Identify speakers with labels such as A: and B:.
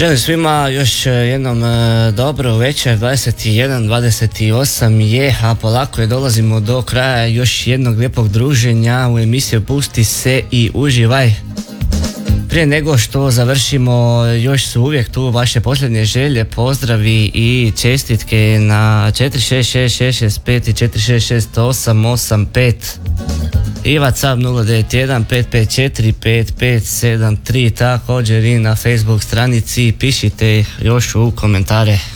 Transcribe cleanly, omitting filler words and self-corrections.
A: Želim svima još jednom dobro večer, 21:28 je, a polako je dolazimo do kraja još jednog lijepog druženja u emisiji Pusti se i uživaj. Prije nego što završimo, još su uvijek tu vaše posljednje želje, pozdravi i čestitke na 466665 i 466885 i WhatsApp 091 554 5573, također i na Facebook stranici pišite još u komentare.